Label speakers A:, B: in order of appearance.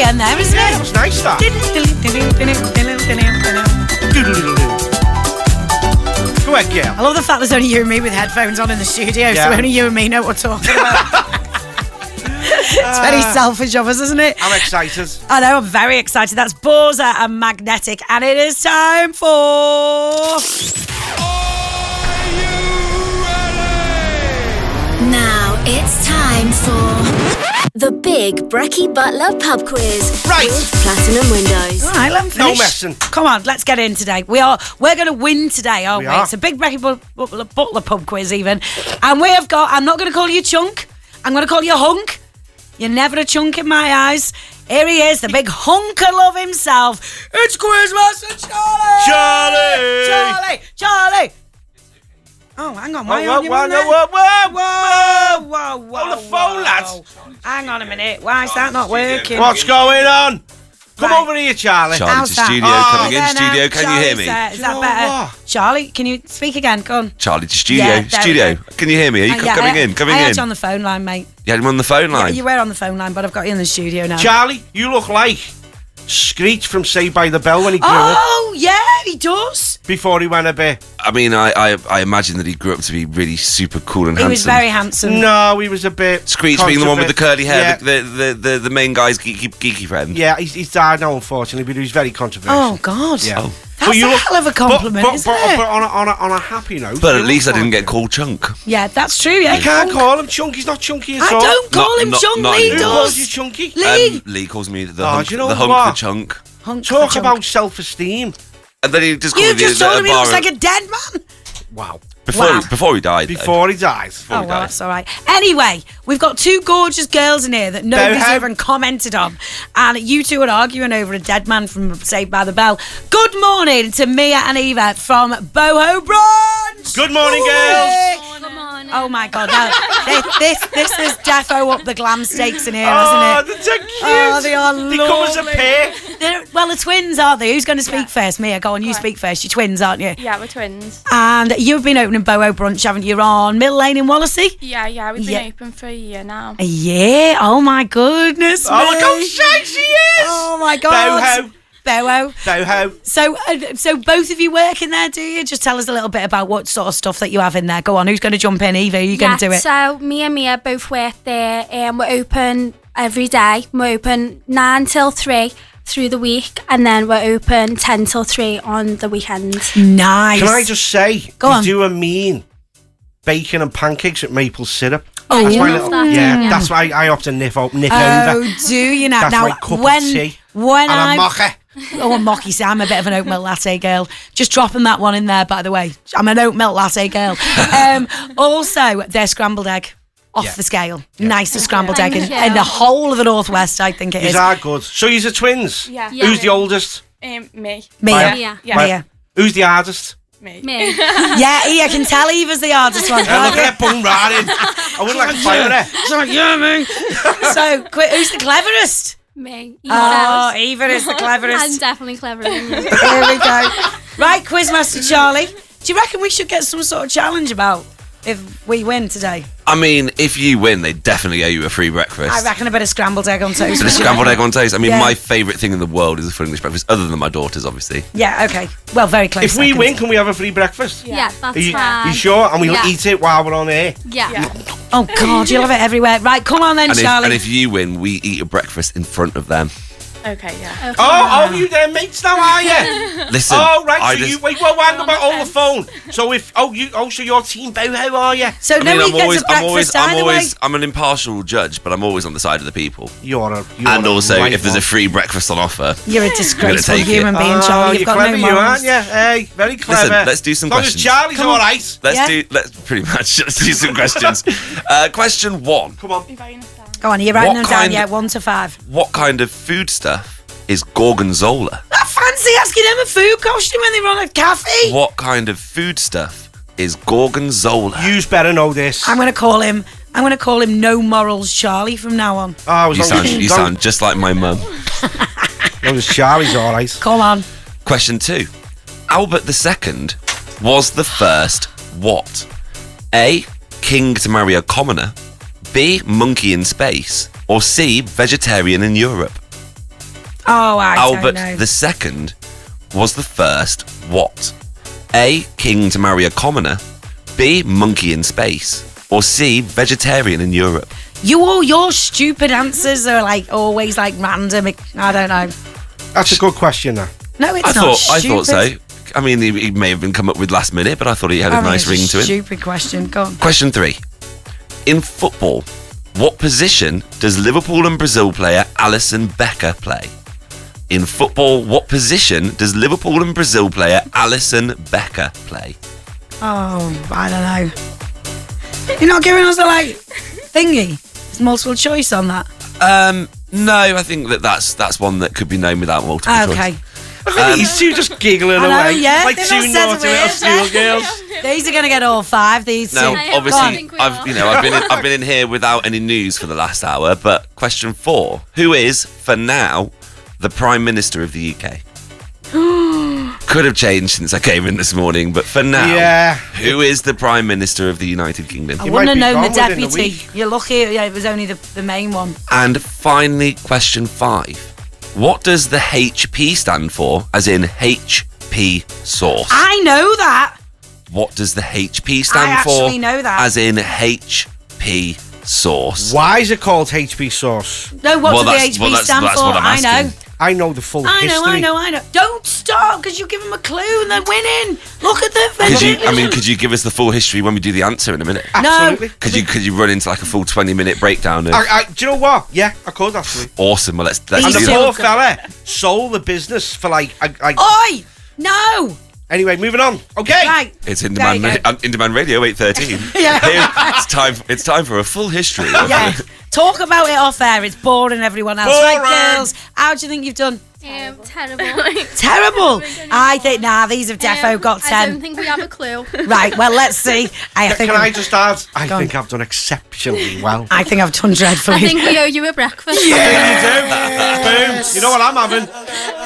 A: the end there, isn't it?
B: It was nice, that. Go ahead, girl.
A: I love the fact there's only you and me with headphones on in the studio, so only you and me know what we're talking about. It's very selfish of us, isn't it?
B: I'm excited.
A: I know, I'm very excited. That's Borza and Magnetic, and it is time for...
C: Are you ready?
D: Now it's time for the Big Brecky Butler Pub Quiz.
B: Right.
D: With Platinum Windows.
A: All right, let me
B: No
A: finish.
B: messing.
A: Come on, let's get in today. We're going to win today, aren't we?
B: We are.
A: It's a Big Brecky Butler Pub Quiz even. And we have got, I'm not going to call you Chunk, I'm going to call you Hunk. You're never a chunk in my eyes. Here he is, the big hunk of love himself. It's Quizmaster Charlie! Charlie! Oh, hang on. Why are you on there? Whoa.
B: On the phone, lads.
A: Hang on a minute. Why is that not working?
B: What's going on? Come
A: Right.
B: over here, Charlie.
E: Charlie
A: How's
E: to
A: that?
E: studio,
A: Oh,
E: coming in
A: there now.
E: studio. Can you hear me?
A: Charlie's, is
B: Do you
A: that
B: know
A: better?
B: what?
A: Charlie, can you speak again? Go on.
E: Charlie to studio.
A: Yeah, there we
E: Studio.
A: go.
E: Can you hear me? Are you
A: Yeah,
E: coming in? Coming
A: I
E: in.
A: had you on the phone line, mate.
E: Yeah, I'm on the phone
A: Yeah,
E: line.
A: you were on the phone line, but I've got you in the studio now.
B: Charlie, you look like Screech from Saved by the Bell when he grew up,
A: Oh, yeah, he does.
B: before he went a bit.
E: I mean, I imagine that he grew up to be really super cool and
A: He
E: handsome.
A: was very handsome.
B: No, he was a bit.
E: Screech being the one with the curly hair,
B: Yeah,
E: the main guy's geeky friend.
B: yeah, he's died now, unfortunately, but he was very controversial.
A: Oh, God.
B: Yeah.
A: That's a hell of a compliment, isn't it?
B: But on a happy note.
E: But
B: you
E: at least I
B: look
E: didn't
B: like
E: get called Chunk.
A: Yeah, that's true, yeah.
B: You can't call him Chunk. He's not chunky at
A: I
B: all.
A: don't call him
E: Not-
A: Chunk,
E: not
A: Lee
B: Who
E: anymore.
B: calls you
A: does.
B: chunky?
A: Lee.
E: Lee calls me the
B: Oh,
E: hunk,
B: do you know
E: the hunk,
B: what?
E: the chunk.
A: Hunk
B: Talk
A: for
B: about
A: chunk.
B: self-esteem.
E: And then he just called
A: You
E: me
A: just
E: the
A: told him he
E: bar
A: looks like
E: of-
A: a dead man.
B: Wow.
A: Wow.
E: Before he died. though.
B: Before he died.
A: Oh,
E: he
A: well,
E: died.
A: that's all right. Anyway, we've got two gorgeous girls in here that nobody's
B: Boho.
A: even commented on. And you two are arguing over a dead man from Saved by the Bell. Good morning to Mia and Eva from Boho Brunch.
B: Good morning, girls.
D: Come on.
A: Oh, my God. No, this is defo up the glam stakes in here,
B: Oh,
A: isn't it?
B: they're cute.
A: Oh, they are
B: They come as a
A: lovely.
B: pair.
A: Well, the twins, aren't they? Who's going to speak first? Mia, go on, you speak first. You're twins, aren't you?
F: Yeah, we're twins.
A: And you've been opening Boho Brunch, haven't you? You're on Mill Lane in Wallasey?
F: Yeah, we've been
A: Yeah.
F: open for a year now.
A: A year? Oh, my goodness
B: Oh, look how
A: me.
B: shy she is.
A: Oh, my God. Boho.
B: Boho.
A: So both of you work in there, do you? Just tell us a little bit about what sort of stuff that you have in there. Go on, who's going to jump in? Eva, are you going to do it?
F: So me and Mia both work there, and we're open every day. We're open 9 till 3 through the week, and then we're open 10 till 3 on the weekends.
A: Nice.
B: Can I just say,
A: Go
B: you
A: on.
B: do a mean bacon and pancakes with maple syrup.
A: Oh,
B: That's
A: you
B: my
A: love
B: little,
D: that,
B: yeah,
D: yeah.
B: that's why I often nip over.
A: Oh, do you now?
B: That's
A: now,
B: my cup
A: when,
B: of tea.
A: When
B: And a
A: I'm...
B: mocha.
A: Oh, a mocky. See, I'm a bit of an oat milk latte girl. Just dropping that one in there, by the way. I'm an oat milk latte girl. Also, their scrambled egg. Off
B: Yeah.
A: the scale. Nicest scrambled egg
D: Thank
A: in
D: you.
A: the whole of the Northwest, I think it
B: These
A: is.
B: are good. So you're twins?
F: Yeah.
B: Who's the oldest?
F: Me.
A: Mia.
D: Mia.
F: Yeah.
A: Mia.
B: Who's the hardest?
F: Me.
D: Me.
A: Yeah, I can tell Eva's the hardest one.
B: Look at that bum riding. I wouldn't like to fight with her.
A: She's like, yeah, me. So, who's the cleverest?
D: Me.
A: Oh, Eva is the
D: I'm
A: cleverest.
D: definitely cleverer than you.
A: Here we go. Right, Quizmaster Charlie. Do you reckon we should get some sort of challenge about if we win today?
E: I mean, if you win, they definitely owe you a free breakfast.
A: I reckon a bit of scrambled egg on toast.
E: But a scrambled egg on toast. I mean,
A: Yeah.
E: my favourite thing in the world is a full English breakfast, other than my daughter's, obviously.
A: Yeah, okay. Well, very close.
B: If we
A: second.
B: win, can we have a free breakfast?
D: Yeah, that's
B: Are you,
D: fine.
B: you sure? And we'll
D: Yeah.
B: eat it while we're on air.
D: Yeah.
A: Oh, God, you'll have it everywhere. Right, come on then,
E: And
A: Charlie.
E: if you win, we eat a breakfast in front of them.
F: Okay, yeah.
D: Okay.
B: Oh, you there mates now, are you?
E: Listen.
B: Oh, right.
E: I
B: So
E: just-
B: you wait. Well, hang about on the phone. So so you're Team Boho, are you?
A: So
E: I
A: nobody
E: mean,
A: gets a breakfast either way.
E: I'm an impartial judge, but I'm always on the side of the people.
B: You're
E: And also,
B: right
E: if there's a
B: one.
E: free breakfast on offer,
A: You're a disgraceful
E: take it.
A: human being,
B: Oh,
A: Charlie. You've
B: you're
A: got
B: clever,
A: no
B: you
A: morals.
B: aren't you? Hey, very clever.
E: Listen, let's do some
B: as long
E: questions.
B: as Charlie's
A: Come on.
B: all right.
A: Yeah?
E: let's pretty much let's do some questions. Question 1:
B: Come on.
F: You're writing this down.
A: Go on, are you writing
E: What
A: them down?
E: kind-
A: Yeah, 1 to 5.
E: What kind of food stuff is gorgonzola?
A: I fancy asking them a food costume when they run a cafe.
E: What kind of food stuff is gorgonzola?
B: You's better know this.
A: I'm going to call him No Morals Charlie from now on.
B: Oh,
E: You sound just like my mum.
B: long as Charlie's all right.
A: Come on.
E: Question 2: Albert II was the first what? A. King to marry a commoner. B. Monkey in space. Or C. Vegetarian in Europe.
A: Oh, I
E: Albert
A: don't know.
E: II was the first what? A. King to marry a commoner. B. Monkey in space. Or C. Vegetarian in Europe.
A: All your stupid answers are like always like random. I don't know.
B: That's a good question, that.
A: No, it's
E: I
A: not
E: thought
A: stupid.
E: so. I mean, he may have been come up with last minute, but I thought he had a nice ring to it.
A: Stupid question. Go on.
E: Question 3. In football, what position does Liverpool and Brazil player Alisson Becker play? In football, what position does Liverpool and Brazil player Alisson Becker play?
A: Oh, I don't know. You're not giving us a like thingy. It's multiple choice on that.
E: No, I think that's one that could be known without multiple choice.
A: Okay.
B: Look at these two just giggling
A: I know,
B: away.
A: yeah,
B: Like
A: they're
B: two
A: not
B: naughty little
A: sensitive.
B: schoolgirls.
A: These are going to get all 5. These
E: Now,
A: two.
E: obviously,
F: think we
E: I've been in here without any news for the last hour. But question 4: who is, for now, the Prime Minister of the UK? Could have changed since I came in this morning, but for now,
B: Yeah.
E: who is the Prime Minister of the United Kingdom?
A: I
B: You
A: wouldn't have
B: might be
A: known the
B: gone within a
A: deputy.
B: week.
A: You're lucky. Yeah, it was only the main one.
E: And finally, question 5: what does the HP stand for? As in HP sauce.
A: I know that.
E: What does the HP stand
A: I
E: for?
A: actually know that.
E: As in HP sauce.
B: Why is it called HP sauce?
A: No, what
E: Well,
A: does
E: that's-
A: the
E: well,
A: HP
E: that's-
A: stand
E: that's
A: for?
E: what I'm
A: I know.
E: asking.
B: I know the full
A: I
B: history.
A: know. Don't stop, because you give them a clue and they're winning. Look at the.
E: Could you give us the full history when we do the answer in a minute?
B: Absolutely.
E: Could you run into like a full 20-minute breakdown of
B: Do you know what? Yeah, I could actually.
E: awesome? Well, let's
B: And
A: These
B: the
E: do
A: two-
E: that.
B: poor fella sold the business for like.
A: Oi! No!
B: Anyway, moving on. Okay.
A: Right.
E: It's in
A: There you
E: demand.
A: go.
E: In demand radio 8:13.
A: Yeah.
E: Here, it's time for a full history.
A: Yeah. Talk about it off air. It's boring everyone else.
B: Boring.
A: Right, girls? How do you think you've done?
F: Terrible.
A: Terrible. I think, these have defo got 10.
F: I don't think we have a clue.
A: Right, well, let's see. I think
B: Can I just add? I
A: Go on.
B: think I've done exceptionally well.
A: I've done dreadfully.
F: I think we owe you a breakfast.
B: Boom. You know what I'm having?